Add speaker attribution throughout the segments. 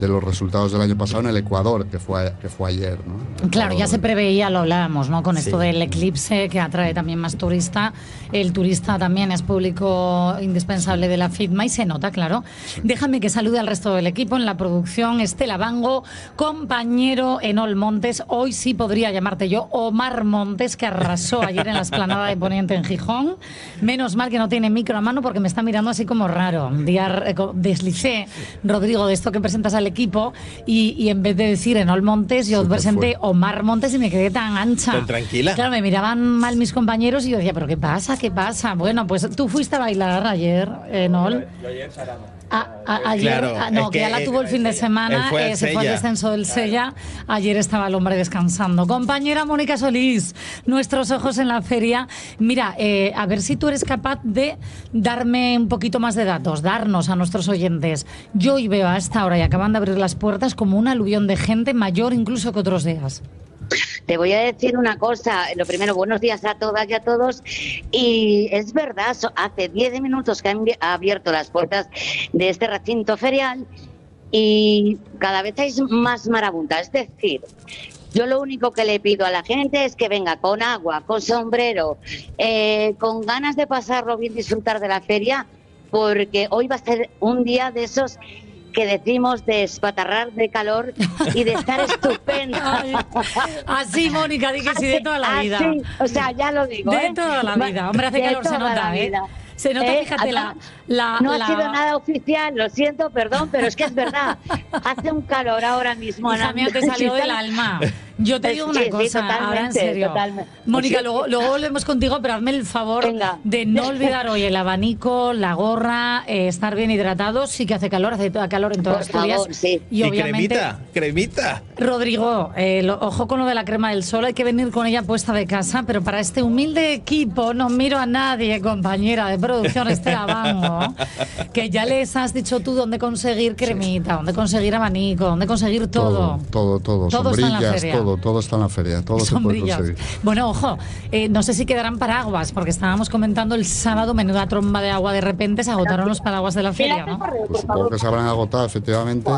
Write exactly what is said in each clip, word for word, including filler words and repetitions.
Speaker 1: de los resultados del año pasado en el Ecuador, que fue, que fue ayer, ¿no?
Speaker 2: Claro, ya se preveía, lo hablábamos, ¿no? Con esto
Speaker 3: Sí.
Speaker 2: del eclipse que atrae también más turista. El turista también es público indispensable de la FITMA y se nota, claro. Sí. Déjame que salude al resto del equipo en la producción. Estela Bango, compañero Enol Montes. Hoy sí podría llamarte yo Omar Montes, que arrasó ayer en la explanada de Poniente en Gijón. Menos mal que no tiene micro a mano porque me está mirando así como raro. Un día deslicé, Rodrigo, de esto que presentas al equipo y, y en vez de decir Enol Montes, yo presenté Omar Montes y me quedé tan ancha.
Speaker 3: Pero tranquila.
Speaker 2: Claro, me miraban mal mis compañeros y yo decía, ¿pero qué pasa? ¿Qué pasa? Bueno, pues tú fuiste a bailar ayer, Enol.
Speaker 4: Yo ayer Sarama.
Speaker 2: A, a, ayer,
Speaker 3: claro,
Speaker 2: a, no,
Speaker 3: es
Speaker 2: que ya la tuvo el fin de semana,
Speaker 3: fue
Speaker 2: eh, se fue al descenso del Sella. Ayer estaba el hombre descansando. Compañera Mónica Solís, nuestros ojos en la feria. Mira, eh, a ver si tú eres capaz de darme un poquito más de datos, darnos a nuestros oyentes. Yo hoy veo a esta hora y acaban de abrir las puertas como un aluvión de gente mayor incluso que otros días.
Speaker 5: Te voy a decir una cosa, lo primero, buenos días a todas y a todos, y es verdad, hace diez minutos que han abierto las puertas de este recinto ferial y cada vez hay más marabunta, es decir, yo lo único que le pido a la gente es que venga con agua, con sombrero, eh, con ganas de pasarlo bien, disfrutar de la feria, porque hoy va a ser un día de esos que decimos de espatarrar de calor y de estar estupenda.
Speaker 2: Así, Mónica, di que sí, de toda la vida.
Speaker 5: Así, o sea, ya lo digo.
Speaker 2: De
Speaker 5: ¿eh?
Speaker 2: toda la vida. Hombre, hace
Speaker 5: de
Speaker 2: calor, se nota, ¿eh? Se nota,
Speaker 5: ¿Eh?
Speaker 2: fíjate, la, la...
Speaker 5: No
Speaker 2: la...
Speaker 5: ha sido nada oficial, lo siento, perdón, pero es que es verdad. Hace un calor ahora mismo.
Speaker 2: Hija mía, te salió del alma. Yo te digo una
Speaker 5: sí,
Speaker 2: cosa,
Speaker 5: sí,
Speaker 2: ahora en serio.
Speaker 5: Totalmente.
Speaker 2: Mónica,
Speaker 5: Sí.
Speaker 2: luego, luego volvemos contigo, pero hazme el favor
Speaker 5: Venga.
Speaker 2: de no olvidar hoy el abanico, la gorra, eh, estar bien hidratados. Sí que hace calor, hace calor en todas
Speaker 5: Por
Speaker 2: Asturias.
Speaker 5: favor, sí.
Speaker 2: Y,
Speaker 3: Y
Speaker 2: obviamente,
Speaker 3: cremita, cremita.
Speaker 2: Rodrigo, eh, lo, ojo con lo de la crema del sol, hay que venir con ella puesta de casa, pero para este humilde equipo no miro a nadie, compañera de producción Estela Bango, que ya les has dicho tú dónde conseguir cremita, dónde conseguir abanico, dónde conseguir todo.
Speaker 1: Todo, todo, todo.
Speaker 2: Todo está en la
Speaker 1: Sombrillas,
Speaker 2: feria.
Speaker 1: todo, todo está en la feria. Todo se puede
Speaker 2: Sombrillas.
Speaker 1: conseguir.
Speaker 2: Bueno, ojo, eh, no sé si quedarán paraguas, porque estábamos comentando el sábado, menuda tromba de agua, de repente se agotaron los paraguas de la feria, ¿no?
Speaker 1: Pues supongo que se habrán agotado, efectivamente.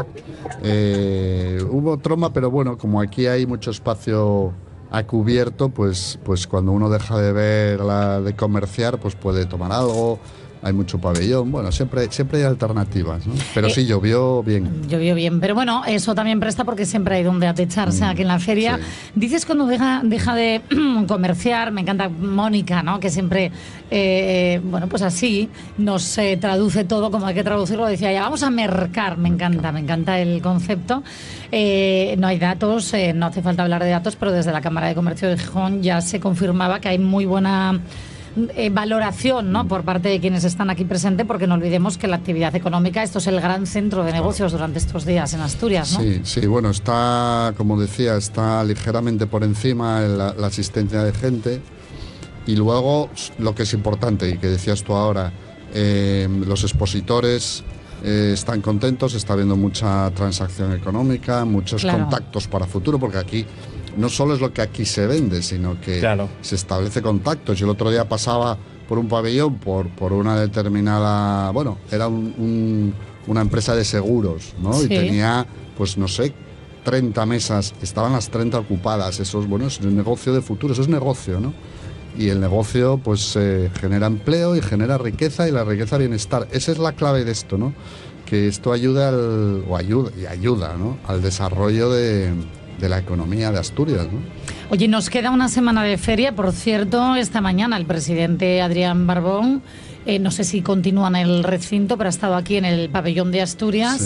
Speaker 1: Eh, hubo tromba, pero bueno, como aquí hay mucho espacio a cubierto, pues, pues cuando uno deja de ver la de comerciar, pues puede tomar algo. Hay mucho pabellón, bueno, siempre, siempre hay alternativas, ¿no? Pero
Speaker 2: Eh,
Speaker 1: sí, llovió bien.
Speaker 2: Llovió bien, pero bueno, eso también presta porque siempre hay donde atecharse
Speaker 1: Mm,
Speaker 2: aquí en la feria.
Speaker 1: sí.
Speaker 2: Dices cuando deja, deja de comerciar, me encanta Mónica, ¿no? Que siempre, eh, bueno, pues así nos eh, traduce todo como hay que traducirlo. Decía, ya vamos a mercar, me encanta, me encanta el concepto. Eh, no hay datos, eh, no hace falta hablar de datos, pero desde la Cámara de Comercio de Gijón ya se confirmaba que hay muy buena... Eh, valoración, ¿no?, por parte de quienes están aquí presentes, porque no olvidemos que la actividad económica, esto es el gran centro de negocios durante estos días en Asturias, ¿no?
Speaker 1: Sí, sí, bueno, está, como decía, está ligeramente por encima la, la asistencia de gente. Y luego, lo que es importante y que decías tú ahora, eh, los expositores eh, están contentos, está habiendo mucha transacción económica, muchos
Speaker 2: Claro.
Speaker 1: contactos para futuro, porque aquí no solo es lo que aquí se vende, sino que
Speaker 3: Claro.
Speaker 1: se establece contactos. Yo el otro día pasaba por un pabellón, por, por una determinada, bueno, era un, un, una empresa de seguros, ¿no?
Speaker 2: Sí.
Speaker 1: Y tenía, pues no sé, treinta mesas, estaban las treinta ocupadas. Eso es, bueno, es un negocio de futuro, eso es negocio, ¿no? Y el negocio, pues, eh, genera empleo y genera riqueza, y la riqueza, bienestar. Esa es la clave de esto, ¿no? Que esto ayuda al, o ayuda, y ayuda, ¿no?, al desarrollo de, de la economía de Asturias, ¿no?
Speaker 2: Oye, nos queda una semana de feria, por cierto, esta mañana el presidente Adrián Barbón, eh, no sé si continúa en el recinto, pero ha estado aquí en el pabellón de Asturias.
Speaker 1: Sí.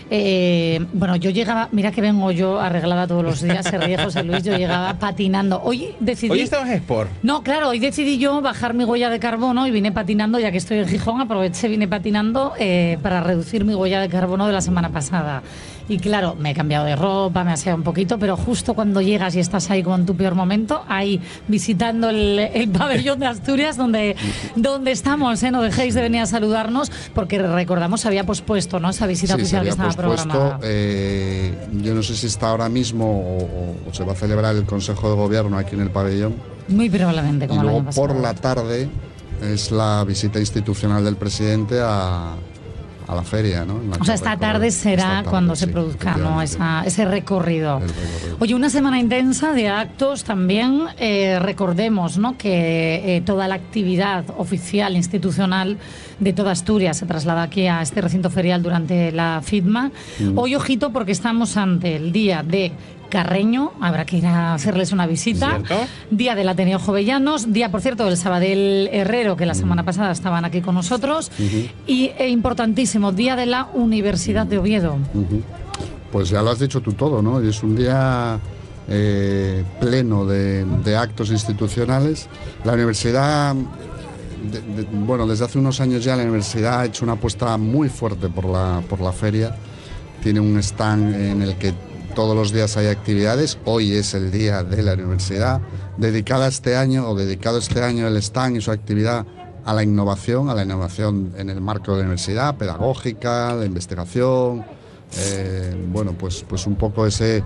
Speaker 2: Eh, bueno, yo llegaba, mira que vengo yo arreglada todos los días, se ríe José Luis, yo llegaba patinando. Hoy decidí...
Speaker 3: Hoy estabas en Sport.
Speaker 2: No, claro, hoy decidí yo bajar mi huella de carbono y vine patinando, ya que estoy en Gijón, aproveché, vine patinando eh, para reducir mi huella de carbono de la semana pasada. Y claro, me he cambiado de ropa, me he aseado un poquito, pero justo cuando llegas y estás ahí como en tu peor momento, ahí visitando el, el pabellón de Asturias, donde, donde estamos, ¿eh? No dejéis de venir a saludarnos, porque recordamos, se había pospuesto, ¿no?, esa visita
Speaker 1: Sí, se
Speaker 2: oficial que
Speaker 1: había
Speaker 2: estaba
Speaker 1: pospuesto.
Speaker 2: programada.
Speaker 1: Eh, yo no sé si está ahora mismo o, o- o se va a celebrar el Consejo de Gobierno aquí en el pabellón.
Speaker 2: Muy probablemente,
Speaker 1: Y
Speaker 2: como el
Speaker 1: luego
Speaker 2: año pasado.
Speaker 1: por la tarde es la visita institucional del presidente a, a la feria, ¿no?
Speaker 2: O sea, esta tarde será esta tarde, cuando se sí, produzca, ¿no? Esa, ese recorrido. recorrido. Oye, una semana intensa de actos también. Eh, recordemos, ¿no?, que eh, toda la actividad oficial, institucional de toda Asturias se traslada aquí a este recinto ferial durante la FIDMA. Mm. Hoy, ojito, porque estamos ante el día de Carreño, habrá que ir a hacerles una visita. ¿Cierto? Día del Ateneo Jovellanos, día, por cierto, del Sabadell Herrero, que la semana pasada estaban aquí con nosotros, uh-huh. y e importantísimo, día de la Universidad de Oviedo. Uh-huh.
Speaker 1: Pues ya lo has dicho tú todo, ¿no? Es un día eh, pleno de, de actos institucionales. La universidad, de, de, bueno, desde hace unos años ya la universidad ha hecho una apuesta muy fuerte por la, por la feria. Tiene un stand en el que todos los días hay actividades. Hoy es el día de la universidad, dedicada este año, o dedicado este año el stand y su actividad a la innovación, a la innovación en el marco de la universidad, pedagógica, de investigación, eh, bueno, pues, pues un poco ese,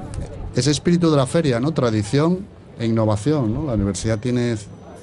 Speaker 1: ese espíritu de la feria, ¿no? Tradición e innovación, ¿no? La universidad tiene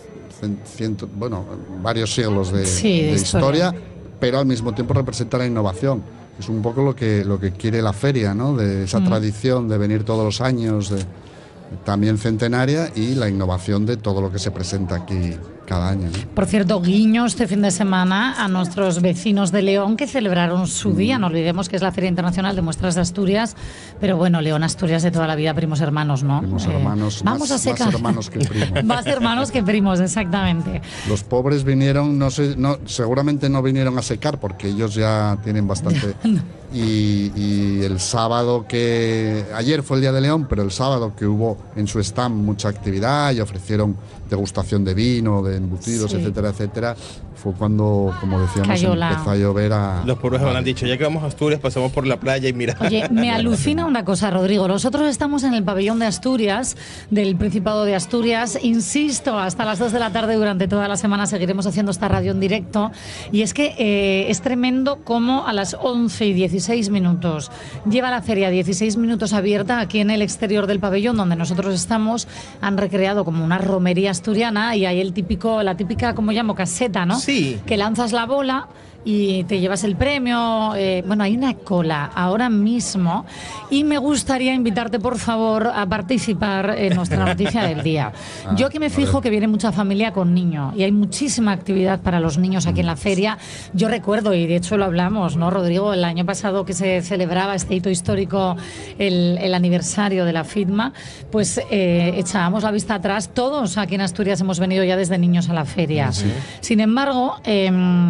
Speaker 1: ciento, bueno, varios siglos de,
Speaker 2: sí, de,
Speaker 1: de historia,
Speaker 2: historia,
Speaker 1: pero al mismo tiempo representa la innovación. Es un poco lo que, lo que quiere la feria, ¿no? De esa mm. tradición de venir todos los años, de, también centenaria, y la innovación de todo lo que se presenta aquí cada año, ¿no?
Speaker 2: Por cierto, guiño este fin de semana a nuestros vecinos de León, que celebraron su día. No olvidemos que es la Feria Internacional de Muestras de Asturias, pero bueno, León, Asturias de toda la vida, primos hermanos, ¿no?
Speaker 1: Primos eh, hermanos, vamos más, a secar. Más hermanos que primos.
Speaker 2: Más hermanos que primos, exactamente.
Speaker 1: Los pobres vinieron, no sé, no, seguramente no vinieron a secar, porque ellos ya tienen bastante... no. Y, y el sábado que... Ayer fue el Día de León, pero el sábado que hubo en su stand mucha actividad y ofrecieron degustación de vino, de embutidos, sí. etcétera, etcétera, fue cuando, como decíamos,
Speaker 2: Cayola.
Speaker 1: empezó a llover a...
Speaker 3: Los pobres me han dicho, ya que vamos a Asturias, pasamos por la playa y mira...
Speaker 2: Oye, me alucina una cosa, Rodrigo. Nosotros estamos en el pabellón de Asturias, del Principado de Asturias. Insisto, hasta las dos de la tarde durante toda la semana seguiremos haciendo esta radio en directo. Y es que eh, es tremendo cómo a las once y dieciséis minutos lleva la feria dieciséis minutos abierta aquí en el exterior del pabellón donde nosotros estamos. Han recreado como una romería asturiana y hay el típico, la típica, como llamo, caseta, ¿no?
Speaker 3: Sí.
Speaker 2: Que lanzas la bola y te llevas el premio. Eh, bueno, hay una cola ahora mismo y me gustaría invitarte, por favor, a participar en nuestra noticia del día. Ah, Yo que me fijo que viene mucha familia con niños y hay muchísima actividad para los niños aquí en la feria. Yo recuerdo, y de hecho lo hablamos, ¿no, Rodrigo? El año pasado que se celebraba este hito histórico, el, el aniversario de la FIDMA, pues eh, echábamos la vista atrás. Todos aquí en Asturias hemos venido ya desde niños a la feria. Sí. Sin embargo, eh,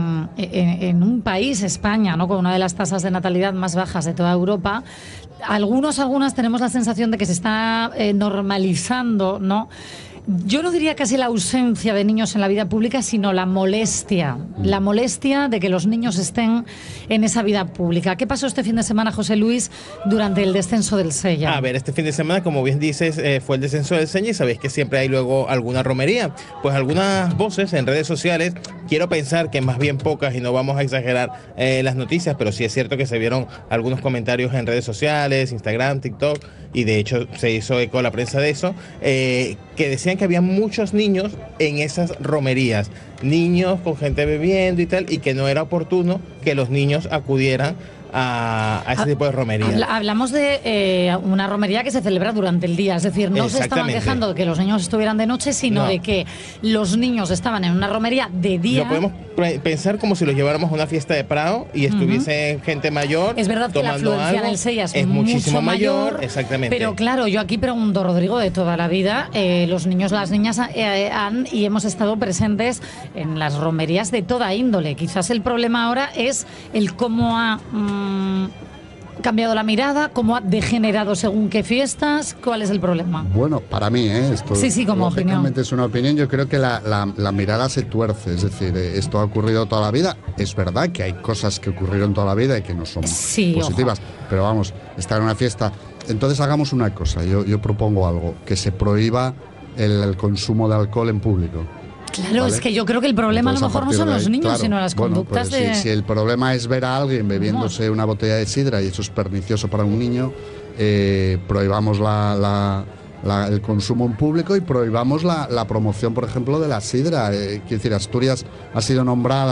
Speaker 2: en en un país, España, ¿no?, con una de las tasas de natalidad más bajas de toda Europa, algunos, algunas tenemos la sensación de que se está eh, normalizando, ¿no? Yo no diría casi la ausencia de niños en la vida pública, sino la molestia, la molestia de que los niños estén en esa vida pública. ¿Qué pasó este fin de semana, José Luis, durante el descenso del Sella?
Speaker 3: A ver, este fin de semana, como bien dices, eh, fue el descenso del Sella y sabéis que siempre hay luego alguna romería. Pues algunas voces en redes sociales, quiero pensar que más bien pocas y no vamos a exagerar eh, las noticias, pero sí es cierto que se vieron algunos comentarios en redes sociales, Instagram, TikTok, y de hecho se hizo eco a la prensa de eso, eh, que decían que había muchos niños en esas romerías, niños con gente bebiendo y tal, y que no era oportuno que los niños acudieran a, a ese tipo de romería.
Speaker 2: Hablamos de eh, una romería que se celebra durante el día, es decir, no se estaban quejando de que los niños estuvieran de noche, sino no. de que los niños estaban en una romería de día.
Speaker 3: Lo podemos pensar como si los lleváramos a una fiesta de Prado y estuviese uh-huh. gente mayor.
Speaker 2: Es verdad que la afluencia en el Sella es,
Speaker 3: es muchísimo mayor,
Speaker 2: mayor,
Speaker 3: exactamente.
Speaker 2: Pero claro, yo aquí pregunto, Rodrigo, de toda la vida, eh, los niños, las niñas eh, han y hemos estado presentes en las romerías de toda índole. Quizás el problema ahora es el cómo ha mmm, cambiado la mirada, cómo ha degenerado según qué fiestas. ¿Cuál es el problema?
Speaker 1: Bueno, para mí, ¿eh? Esto
Speaker 2: sí, sí, como opinión.
Speaker 1: Es una opinión. Yo creo que la, la, la mirada se tuerce. Es decir, esto ha ocurrido toda la vida. Es verdad que hay cosas que ocurrieron toda la vida y que no son
Speaker 2: sí,
Speaker 1: positivas. Ojo. Pero vamos, estar en una fiesta. Entonces hagamos una cosa. Yo, yo propongo algo. Que se prohíba el, el consumo de alcohol en público.
Speaker 2: Claro,
Speaker 1: ¿vale?
Speaker 2: Es que yo creo que el problema
Speaker 1: Entonces,
Speaker 2: a lo mejor no son los niños,
Speaker 1: claro,
Speaker 2: sino las
Speaker 1: bueno,
Speaker 2: conductas
Speaker 1: pues
Speaker 2: de...
Speaker 1: Si, si el problema es ver a alguien bebiéndose no. una botella de sidra y eso es pernicioso para un niño, eh, prohibamos la, la, la, el consumo en público y prohibamos la, la promoción, por ejemplo, de la sidra. Eh, quiero decir, Asturias ha sido nombrada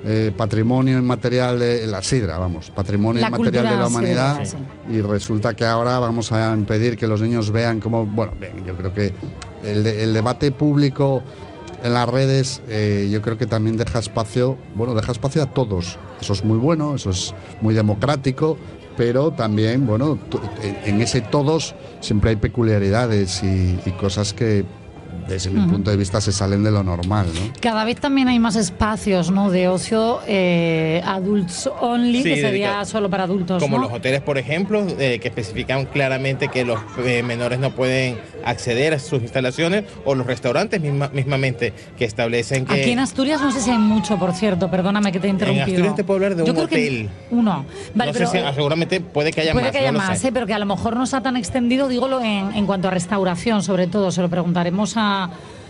Speaker 1: eh, patrimonio inmaterial de la sidra, vamos, patrimonio
Speaker 2: La
Speaker 1: inmaterial de la
Speaker 2: cultura
Speaker 1: humanidad,
Speaker 2: sidra,
Speaker 1: y resulta que ahora vamos a impedir que los niños vean cómo, bueno, bien, yo creo que el, de- el debate público en las redes, eh, yo creo que también deja espacio, bueno, deja espacio a todos. Eso es muy bueno, eso es muy democrático, pero también, bueno, tu- en en ese todos siempre hay peculiaridades y, y cosas que, desde mi
Speaker 2: Ujú.
Speaker 1: punto de vista, se salen de lo normal, ¿no?
Speaker 2: Cada vez también hay más espacios, ¿no?, de ocio eh, adults only,
Speaker 3: Sí,
Speaker 2: que sería
Speaker 3: dedicado.
Speaker 2: solo para adultos,
Speaker 3: Como
Speaker 2: ¿no?
Speaker 3: los hoteles, por ejemplo, eh, que especifican claramente que los eh, menores no pueden acceder a sus instalaciones, o los restaurantes misma- mismamente que establecen que...
Speaker 2: Aquí en Asturias no sé si hay mucho, por cierto, perdóname que te he interrumpido.
Speaker 3: Asturias te puedo hablar de
Speaker 2: Yo
Speaker 3: un
Speaker 2: creo que
Speaker 3: hotel.
Speaker 2: uno. Vale,
Speaker 3: no sé
Speaker 2: pero,
Speaker 3: si,
Speaker 2: eh,
Speaker 3: ah, seguramente puede que haya
Speaker 2: puede
Speaker 3: más,
Speaker 2: que haya
Speaker 3: no lo
Speaker 2: más,
Speaker 3: sé.
Speaker 2: eh, pero que a lo mejor no está tan extendido, digo, lo en, en cuanto a restauración, sobre todo. Se lo preguntaremos a,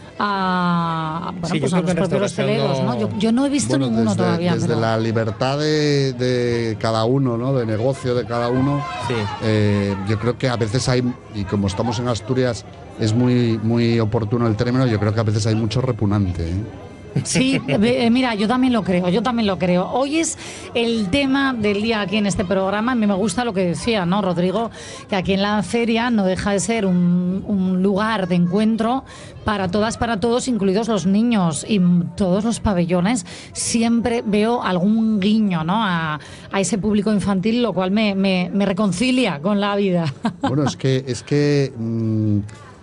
Speaker 2: a, bueno,
Speaker 3: Sí, yo
Speaker 2: pues a
Speaker 3: creo que
Speaker 2: los
Speaker 3: en
Speaker 2: propios
Speaker 3: restauración
Speaker 2: hosteleros, ¿no?
Speaker 3: no-
Speaker 2: Yo, yo no he visto
Speaker 1: Bueno,
Speaker 2: ninguno
Speaker 1: desde,
Speaker 2: todavía.
Speaker 1: desde
Speaker 2: pero-
Speaker 1: la libertad de, de cada uno, ¿no? De negocio de cada uno.
Speaker 3: Sí.
Speaker 1: Eh, yo creo que a veces hay, y como estamos en Asturias, es muy, muy oportuno el término, yo creo que a veces hay mucho repugnante, ¿eh?
Speaker 2: Sí, eh, mira, yo también lo creo, yo también lo creo. Hoy es el tema del día aquí en este programa. A mí me gusta lo que decía, ¿no, Rodrigo? Que aquí en la feria no deja de ser un, un lugar de encuentro para todas, para todos, incluidos los niños. Y todos los pabellones siempre veo algún guiño, ¿no?, a, a ese público infantil, lo cual me, me, me reconcilia con la vida.
Speaker 1: Bueno, es que, es que mm,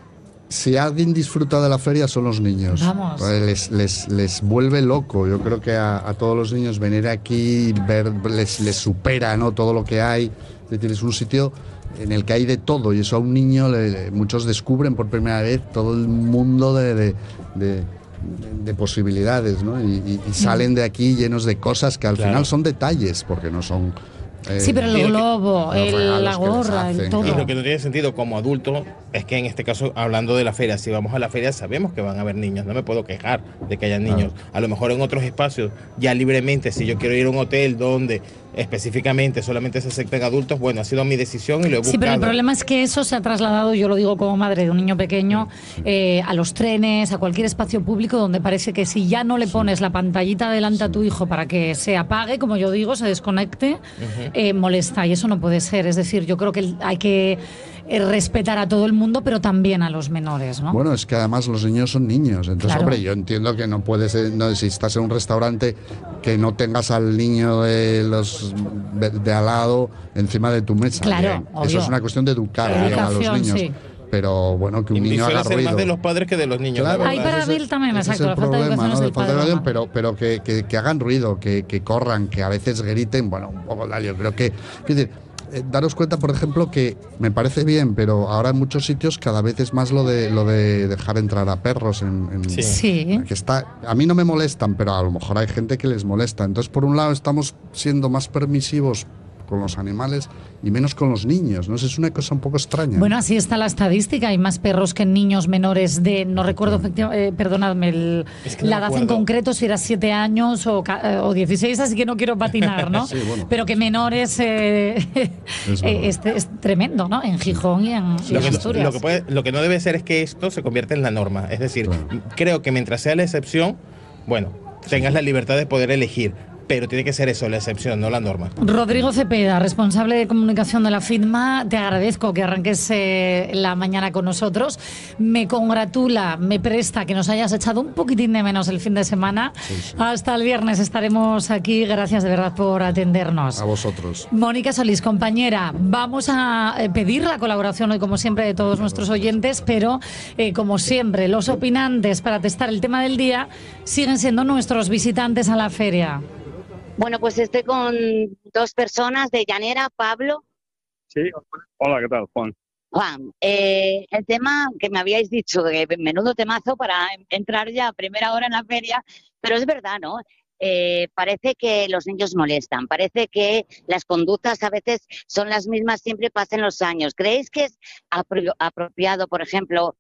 Speaker 1: si alguien disfruta de la feria son los niños.
Speaker 2: Vamos.
Speaker 1: Les, les, les vuelve loco. Yo creo que a, a todos los niños venir aquí, ver, les, les supera, ¿no?, todo lo que hay. Es decir, es un sitio en el que hay de todo, y eso a un niño, le- muchos descubren por primera vez todo el mundo de, de, de- de posibilidades, ¿no? Y, y- y salen de aquí llenos de cosas que al
Speaker 3: Claro.
Speaker 1: final son detalles, porque no son... eh,
Speaker 2: Sí, pero
Speaker 3: y lo
Speaker 2: el
Speaker 3: que-
Speaker 2: globo,
Speaker 1: los
Speaker 2: el-
Speaker 1: regalos
Speaker 2: la
Speaker 1: que les
Speaker 2: gorra, el
Speaker 1: hacen,
Speaker 2: todo.
Speaker 3: Y lo que no tiene sentido como adulto es que en este caso, hablando de la feria, si vamos a la feria sabemos que van a haber niños, no me puedo quejar de que haya niños. A lo mejor en otros espacios, ya libremente, si yo quiero ir a un hotel donde específicamente solamente se acepten adultos, bueno, ha sido mi decisión y lo he buscado.
Speaker 2: Sí, pero el problema es que eso se ha trasladado, yo lo digo como madre de un niño pequeño, eh, a los trenes, a cualquier espacio público donde parece que si ya no le pones la pantallita delante a tu hijo para que se apague, como yo digo, se desconecte, eh, molesta, y eso no puede ser. Es decir, yo creo que hay que eh, respetar a todo el mundo, pero también a los menores, ¿no?
Speaker 1: Bueno, es que además los niños son niños. Entonces,
Speaker 2: Claro.
Speaker 1: hombre, yo entiendo que no puedes, eh, no, si estás en un restaurante, que no tengas al niño de los de, de al lado encima de tu mesa.
Speaker 2: Claro,
Speaker 1: Bien,
Speaker 2: obvio.
Speaker 1: eso es una cuestión de educar
Speaker 2: De
Speaker 1: bien a los
Speaker 2: educación,
Speaker 1: niños.
Speaker 2: sí.
Speaker 1: Pero bueno, que un
Speaker 3: Y
Speaker 1: niño
Speaker 3: suele
Speaker 1: haga
Speaker 3: ser
Speaker 1: ruido.
Speaker 3: más de los padres que de los niños.
Speaker 1: Claro,
Speaker 3: la
Speaker 2: Ahí
Speaker 3: verdad.
Speaker 2: para
Speaker 1: ese es-
Speaker 2: Bill también,
Speaker 1: ese
Speaker 2: exacto,
Speaker 1: es
Speaker 2: la
Speaker 1: el
Speaker 2: falta de
Speaker 1: problema,
Speaker 2: educación
Speaker 1: ¿no?
Speaker 2: es
Speaker 1: De
Speaker 2: del
Speaker 1: falta de
Speaker 2: padre o la
Speaker 1: educación,
Speaker 2: madre.
Speaker 1: pero, pero que, que- que hagan ruido, que, que corran, que a veces griten, bueno, un poco tal. Yo creo que, es decir, eh, daros cuenta, por ejemplo, que me parece bien, pero ahora en muchos sitios cada vez es más lo de lo de dejar entrar a perros en, en-
Speaker 3: Sí.
Speaker 2: Sí.
Speaker 1: que está, a mí no me molestan, pero a lo mejor hay gente que les molesta. Entonces, por un lado, estamos siendo más permisivos con los animales y menos con los niños, ¿no? Es una cosa un poco extraña.
Speaker 2: Bueno, así está la estadística. Hay más perros que niños menores de, no recuerdo, efectivamente, eh, perdonadme, el-
Speaker 3: Es que no
Speaker 2: la
Speaker 3: me
Speaker 2: edad en
Speaker 3: acuerdo.
Speaker 2: concreto, si era siete años o, ca- eh, o dieciséis, así que no quiero patinar, ¿no?
Speaker 1: Sí, bueno.
Speaker 2: Pero que menores eh,
Speaker 1: Es
Speaker 2: eh,
Speaker 1: verdad.
Speaker 2: este es tremendo, ¿no? En Gijón y en, y
Speaker 3: Lo
Speaker 2: en
Speaker 3: que, no-
Speaker 2: Asturias.
Speaker 3: lo que puede- lo que no debe ser es que esto se convierta en la norma. Es decir,
Speaker 1: Claro.
Speaker 3: creo que mientras sea la excepción, bueno, tengas la libertad de poder elegir, pero tiene que ser eso, la excepción, no la norma.
Speaker 2: Rodrigo Cepeda, responsable de comunicación de la FIDMA, te agradezco que arranques eh, la mañana con nosotros. Me congratula, me presta que nos hayas echado un poquitín de menos el fin de semana. Hasta el viernes estaremos aquí. Gracias de verdad por atendernos.
Speaker 1: A vosotros.
Speaker 2: Mónica Solís, compañera, vamos a eh, pedir la colaboración hoy, como siempre, de todos nuestros oyentes, pero eh, como siempre, los opinantes para testar el tema del día siguen siendo nuestros visitantes a la feria.
Speaker 5: Bueno, pues estoy con dos personas de Llanera, Pablo,
Speaker 4: Sí, hola, ¿qué tal, Juan?
Speaker 5: Juan. Eh, el tema que me habíais dicho, que menudo temazo para entrar ya a primera hora en la feria, pero es verdad, ¿no? Eh, parece que los niños molestan, parece que las conductas a veces son las mismas, siempre pasen los años. ¿Creéis que es apro- apropiado, por ejemplo,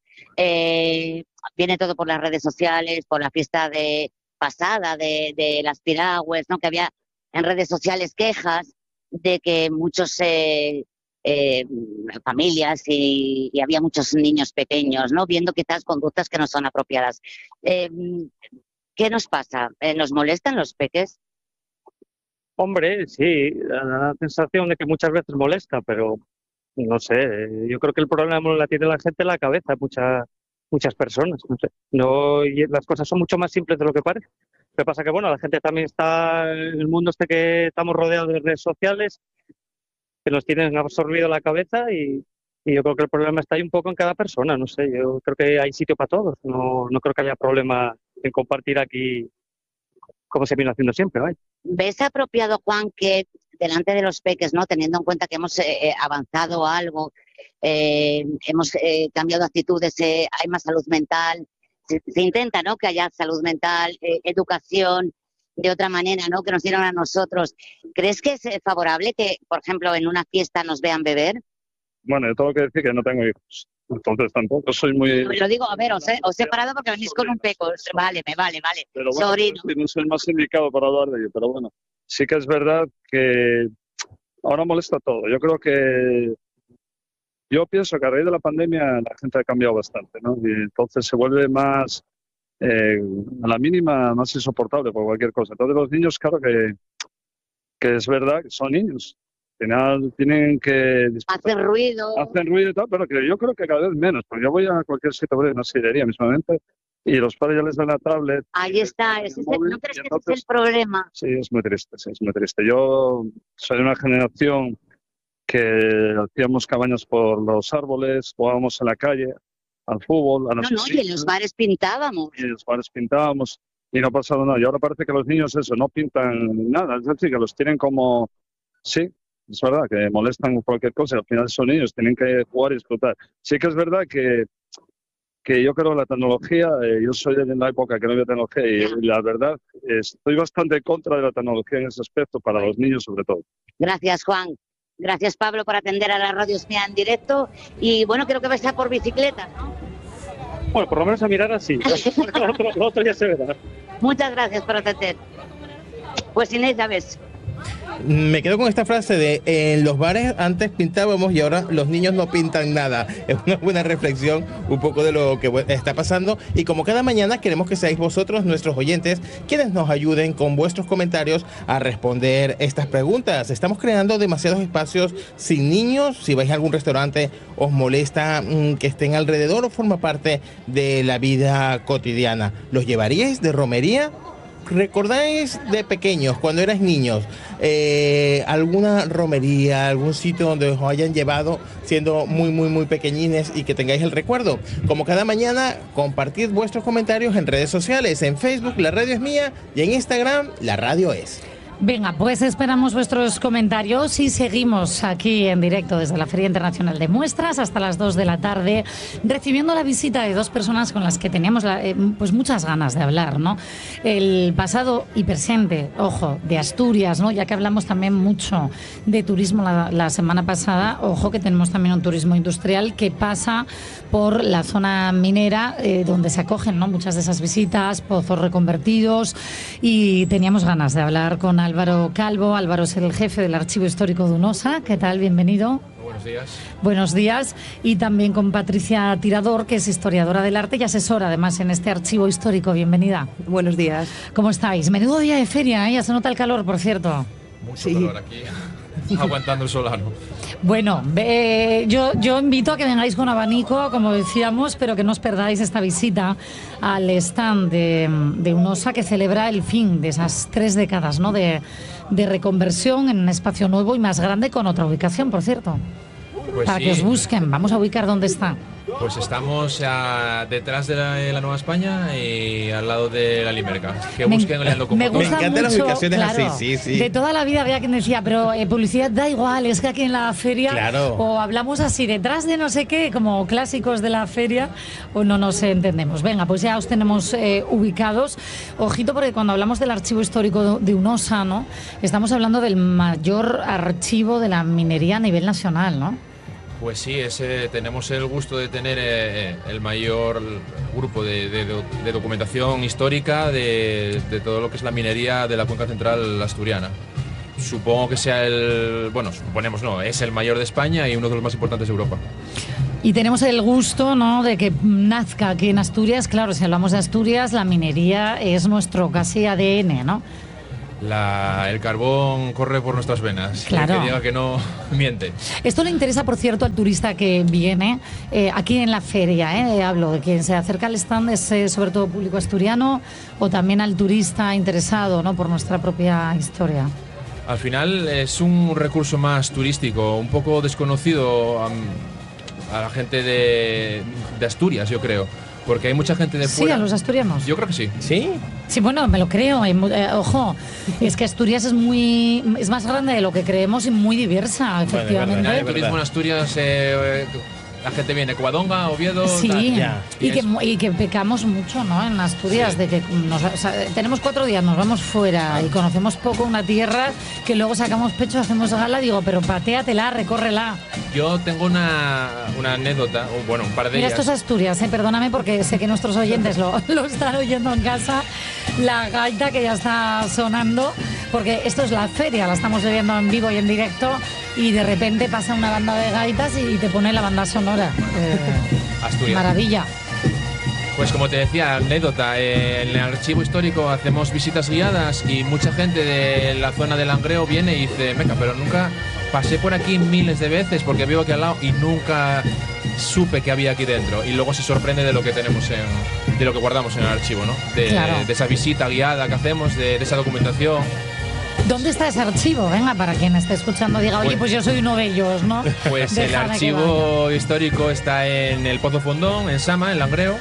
Speaker 5: eh, viene todo por las redes sociales, por la fiesta de pasada de, de las piragües, ¿no? Que había en redes sociales quejas de que muchos eh, eh, familias y, y había muchos niños pequeños, ¿no? Viendo quizás conductas que no son apropiadas. Eh, ¿Qué nos pasa? Eh, ¿Nos molestan los peques?
Speaker 4: Hombre, sí, da la sensación de que muchas veces molesta, pero no sé, yo creo que el problema la tiene la gente en la cabeza, muchas muchas personas, no sé. No, y las cosas son mucho más simples de lo que parece. Lo que pasa que, bueno, la gente también está en el mundo este que estamos rodeados de redes sociales, que nos tienen absorbido la cabeza y, y yo creo que el problema está ahí un poco en cada persona, no sé, yo creo que hay sitio para todos, no, no creo que haya problema en compartir aquí como se vino haciendo siempre, ¿vale?
Speaker 5: ¿Ves apropiado, Juan, que delante de los peques, ¿no? Teniendo en cuenta que hemos eh, avanzado algo, eh, hemos eh, cambiado actitudes, eh, hay más salud mental, se, se intenta, ¿no? Que haya salud mental, eh, educación de otra manera, ¿no? Que nos dieron a nosotros. ¿Crees que es eh, favorable que, por ejemplo, en una fiesta nos vean beber?
Speaker 4: Bueno, yo tengo que decir que no tengo hijos, entonces tampoco soy muy...
Speaker 5: Lo digo, a ver, os he, os he parado porque venís con un peco. Vale, me vale, vale.
Speaker 4: Pero bueno,
Speaker 5: Sobrino.
Speaker 4: sí, no soy el más indicado para hablar de ello, pero bueno, sí que es verdad que ahora molesta todo. Yo creo que... Yo pienso que a raíz de la pandemia la gente ha cambiado bastante, ¿no? Y entonces se vuelve más, eh, a la mínima, más insoportable por cualquier cosa. Entonces los niños, claro que, que es verdad que son niños. Al final tienen que...
Speaker 5: Hacen ruido.
Speaker 4: Hacen ruido y tal, pero que yo creo que cada vez menos, porque yo voy a cualquier sitio, voy a una sidrería mismamente, y los padres ya les dan la tablet.
Speaker 5: Ahí está, ese es el,
Speaker 4: móvil,
Speaker 5: ¿no crees que
Speaker 4: entonces,
Speaker 5: ese es el problema?
Speaker 4: Sí, es muy triste, sí, es muy triste. Yo soy de una generación que hacíamos cabañas por los árboles, jugábamos en la calle, al fútbol, a
Speaker 5: No,
Speaker 4: las
Speaker 5: no, y en los bares pintábamos.
Speaker 4: y en los bares pintábamos y no ha pasado nada. Y ahora parece que los niños eso, no pintan nada, es decir, que los tienen como, sí, es verdad, que molestan cualquier cosa, al final son niños, tienen que jugar y disfrutar. Sí que es verdad que, que yo creo que la tecnología, eh, yo soy de la época que no había tecnología y, y la verdad, estoy bastante en contra de la tecnología en ese aspecto, para los niños sobre todo.
Speaker 5: Gracias, Juan. Gracias, Pablo, por atender a la Radio Mía en directo. Y bueno, creo que vais a por bicicleta, ¿no?
Speaker 4: Bueno, por lo menos a mirar así. lo, otro, lo otro ya se verá.
Speaker 5: Muchas gracias por atender. Pues Inés, ya ves.
Speaker 3: Me quedo con esta frase de en los bares antes pintábamos y ahora los niños no pintan nada. Es una buena reflexión un poco de lo que está pasando, y como cada mañana queremos que seáis vosotros, nuestros oyentes, quienes nos ayuden con vuestros comentarios a responder estas preguntas. Estamos creando demasiados espacios sin niños. Si vais a algún restaurante, ¿os molesta mmm, que estén alrededor o forma parte de la vida cotidiana? ¿Los llevaríais de romería? ¿Recordáis de pequeños, cuando erais niños, eh, alguna romería, algún sitio donde os hayan llevado siendo muy, muy, muy pequeñines y que tengáis el recuerdo? Como cada mañana, compartid vuestros comentarios en redes sociales, en Facebook, La Radio es Mía, y en Instagram, La Radio es.
Speaker 2: Venga, pues esperamos vuestros comentarios y seguimos aquí en directo desde la Feria Internacional de Muestras hasta las dos de la tarde, recibiendo la visita de dos personas con las que teníamos la, eh, pues muchas ganas de hablar, ¿no? El pasado y presente, ojo, de Asturias, ¿no? Ya que hablamos también mucho de turismo la, la semana pasada, ojo que tenemos también un turismo industrial que pasa por la zona minera, eh, donde se acogen, ¿no?, muchas de esas visitas, pozos reconvertidos, y teníamos ganas de hablar con Álvaro Calvo. Álvaro es el jefe del Archivo Histórico de Unosa. ¿Qué tal? Bienvenido.
Speaker 6: Buenos días.
Speaker 2: Buenos días. Y también con Patricia Tirador, que es historiadora del arte y asesora además en este archivo histórico. Bienvenida.
Speaker 7: Buenos días.
Speaker 2: ¿Cómo estáis? Menudo día de feria, ¿eh? Ya se nota el calor, por cierto.
Speaker 6: Mucho
Speaker 7: Sí.
Speaker 6: calor aquí. Aguantando el solano.
Speaker 2: Bueno, eh, yo, yo invito a que vengáis con abanico, como decíamos, pero que no os perdáis esta visita al stand de, de Unosa, que celebra el fin de esas tres décadas, ¿no?, de, de reconversión en un espacio nuevo y más grande, con otra ubicación, por cierto.
Speaker 6: Pues
Speaker 2: Para
Speaker 6: sí,
Speaker 2: que os busquen, vamos a ubicar dónde está.
Speaker 6: Pues estamos a, detrás de la, de la Nueva España y al lado de la Limerca. Que
Speaker 2: Me-
Speaker 6: busquen el locomotor.
Speaker 2: Me gusta
Speaker 3: Me encantan las
Speaker 2: mucho,
Speaker 3: ubicaciones
Speaker 2: claro,
Speaker 3: así, sí, sí.
Speaker 2: De toda la vida había quien decía, pero eh, publicidad da igual, es que aquí en la feria
Speaker 3: Claro.
Speaker 2: o hablamos así, detrás de no sé qué, como clásicos de la feria, o no nos entendemos. Venga, pues ya os tenemos eh, ubicados. Ojito, porque cuando hablamos del archivo histórico de Unosa, ¿no?, estamos hablando del mayor archivo de la minería a nivel nacional, ¿no?
Speaker 6: Pues sí, ese, tenemos el gusto de tener eh, el mayor grupo de, de- de documentación histórica de, de todo lo que es la minería de la cuenca central asturiana. Supongo que sea el... Bueno, suponemos no, es el mayor de España y uno de los más importantes de Europa.
Speaker 2: Y tenemos el gusto, ¿no?, de que nazca aquí en Asturias. Claro, si hablamos de Asturias, la minería es nuestro casi A D N, ¿no?
Speaker 6: La, el carbón corre por nuestras venas.
Speaker 2: Claro.
Speaker 6: El que diga que no, miente.
Speaker 2: Esto le interesa, por cierto, al turista que viene eh, aquí en la feria. Eh, hablo de quien se acerca al stand, es eh, sobre todo público asturiano o también al turista interesado, ¿no?, por nuestra propia historia.
Speaker 6: Al final es un recurso más turístico, un poco desconocido a, a la gente de, de Asturias, yo creo. Porque hay mucha gente de fuera.
Speaker 2: Sí, a los asturianos.
Speaker 6: Yo creo que sí.
Speaker 3: ¿Sí?
Speaker 2: Sí, bueno, me lo creo. Eh, ojo, es que Asturias es muy es más grande de lo que creemos y muy diversa, efectivamente.
Speaker 6: Bueno, el turismo en Asturias, eh, la gente viene Covadonga, Oviedo.
Speaker 2: Sí,
Speaker 6: tal.
Speaker 3: Ya.
Speaker 2: y, que, y que pecamos mucho, ¿no?, en Asturias, sí, de que nos, o sea, tenemos cuatro días, nos vamos fuera y conocemos poco una tierra que luego sacamos pecho, hacemos gala, digo, pero patéatela, recórrela.
Speaker 6: Yo tengo una, una anécdota, o bueno, un par de
Speaker 2: Mira,
Speaker 6: ellas.
Speaker 2: esto es Asturias, ¿eh? Perdóname porque sé que nuestros oyentes lo, lo están oyendo en casa, la gaita que ya está sonando, porque esto es la feria, la estamos viviendo en vivo y en directo, y de repente pasa una banda de gaitas y te pone la banda sonora. Eh,
Speaker 6: Asturias.
Speaker 2: Maravilla.
Speaker 6: Pues como te decía, anécdota, eh, en el archivo histórico hacemos visitas guiadas y mucha gente de la zona del Langreo viene y dice, venga, pero nunca pasé por aquí miles de veces porque vivo aquí al lado y nunca supe que había aquí dentro, y luego se sorprende de lo que tenemos en, de lo que guardamos en el archivo, ¿no? De,
Speaker 2: claro.
Speaker 6: de esa visita guiada que hacemos, de, de esa documentación.
Speaker 2: ¿Dónde está ese archivo? Venga, para quien esté escuchando diga, oye, pues yo soy uno de ellos, ¿no?
Speaker 6: Pues el archivo histórico está en el Pozo Fondón, en Sama, en Langreo,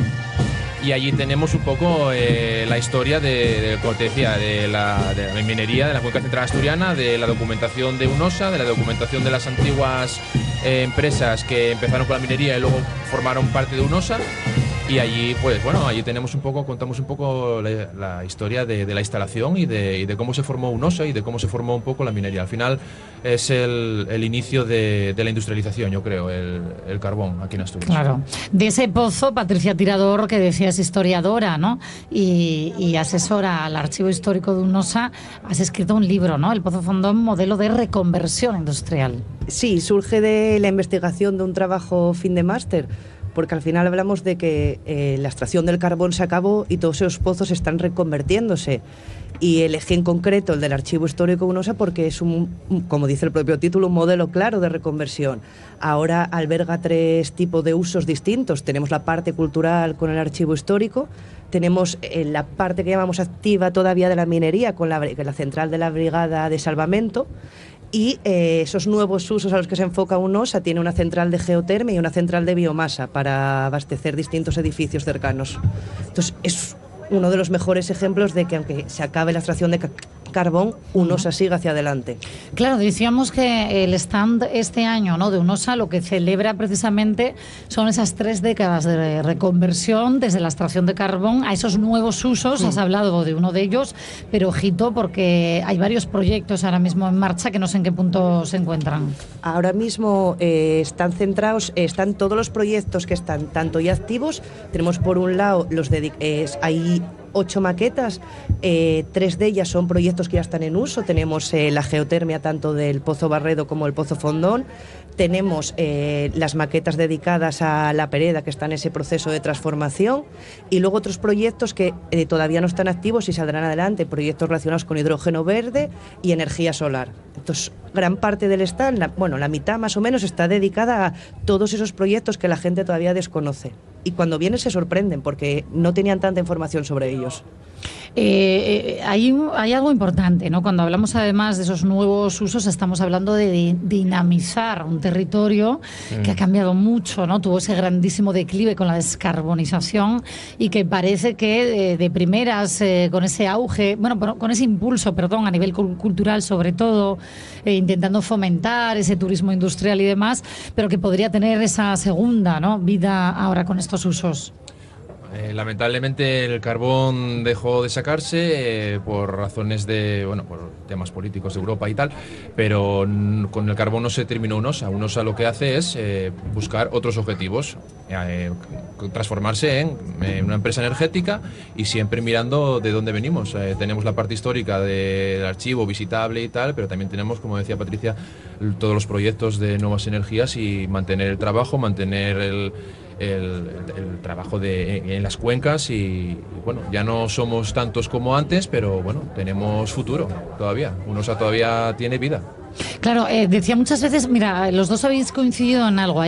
Speaker 6: y allí tenemos un poco eh, la historia de, de, como te decía, de la, de la minería de la cuenca central asturiana, de la documentación de UNOSA, de la documentación de las antiguas eh, empresas que empezaron con la minería y luego formaron parte de UNOSA. Y allí, pues bueno, allí tenemos un poco, contamos un poco la, la historia de, de la instalación y de, y de cómo se formó UNOSA y de cómo se formó un poco la minería. Al final es el, el inicio de, de la industrialización, yo creo, el, el carbón aquí en Asturias.
Speaker 2: Claro. De ese pozo, Patricia Tirador, que decías historiadora, ¿no?, y, y asesora al archivo histórico de UNOSA, has escrito un libro, ¿no?, El Pozo Fondón, modelo de reconversión industrial.
Speaker 7: Sí, surge de la investigación de un trabajo fin de máster, porque al final hablamos de que eh, la extracción del carbón se acabó y todos esos pozos están reconvertiéndose. Y elegí en concreto el del Archivo Histórico UNOSA porque es, un, como dice el propio título, un modelo claro de reconversión. Ahora alberga tres tipos de usos distintos. Tenemos la parte cultural con el Archivo Histórico, tenemos eh, la parte que llamamos activa todavía de la minería con la, la central de la Brigada de Salvamento. Y eh, esos nuevos usos a los que se enfoca UNOSA tiene una central de geotermia y una central de biomasa para abastecer distintos edificios cercanos. Entonces, es uno de los mejores ejemplos de que aunque se acabe la extracción de ca- carbón, UNOSA siga hacia adelante.
Speaker 2: Claro, decíamos que el stand este año, ¿no?, de UNOSA lo que celebra precisamente son esas tres décadas de reconversión desde la extracción de carbón a esos nuevos usos. Mm. Has hablado de uno de ellos, pero ojito porque hay varios proyectos ahora mismo en marcha que no sé en qué punto se encuentran.
Speaker 7: Ahora mismo eh, están centrados, eh, están todos los proyectos que están tanto ya activos. Tenemos por un lado los dedic- eh, hay ocho maquetas, eh, tres de ellas son proyectos que ya están en uso. Tenemos eh, la geotermia tanto del Pozo Barredo como el Pozo Fondón. Tenemos eh, las maquetas dedicadas a la Pereda, que están en ese proceso de transformación, y luego otros proyectos que eh, todavía no están activos y saldrán adelante, proyectos relacionados con hidrógeno verde y energía solar. Entonces, gran parte del stand, la, bueno, la mitad más o menos, está dedicada a todos esos proyectos que la gente todavía desconoce. Y cuando vienen se sorprenden porque no tenían tanta información sobre ellos.
Speaker 2: Eh, eh, hay, hay algo importante, ¿no? Cuando hablamos además de esos nuevos usos, estamos hablando de di- dinamizar un territorio mm. que ha cambiado mucho, ¿no? Tuvo ese grandísimo declive con la descarbonización y que parece que eh, de primeras, eh, con ese auge, bueno, con ese impulso, perdón, a nivel cultural sobre todo, eh, intentando fomentar ese turismo industrial y demás, pero que podría tener esa segunda, ¿no?, vida ahora con estos usos.
Speaker 6: Eh, lamentablemente el carbón dejó de sacarse eh, por razones de, bueno, por temas políticos de Europa y tal, pero n- con el carbón no se terminó UNOSA. UNOSA lo que hace es eh, buscar otros objetivos. eh, transformarse en, en una empresa energética y siempre mirando de dónde venimos. Eh, tenemos la parte histórica del archivo visitable y tal, pero también tenemos, como decía Patricia, todos los proyectos de nuevas energías y mantener el trabajo, mantener el, el, el trabajo de, en las cuencas y, y bueno, ya no somos tantos como antes, pero bueno, tenemos futuro todavía. Unosa todavía tiene vida.
Speaker 2: Claro, eh, decía muchas veces, mira, los dos habéis coincidido en algo ahí.